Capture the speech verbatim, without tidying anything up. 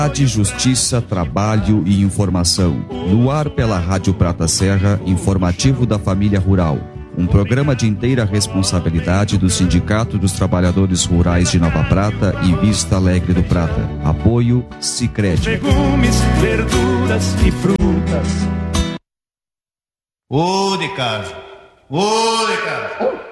Justiça, Trabalho e Informação. No ar pela Rádio Prata Serra, informativo da família rural. Um programa de inteira responsabilidade do Sindicato dos Trabalhadores Rurais de Nova Prata e Vista Alegre do Prata. Apoio Sicredi. Legumes, verduras e frutas. Ô de casa, ô de casa.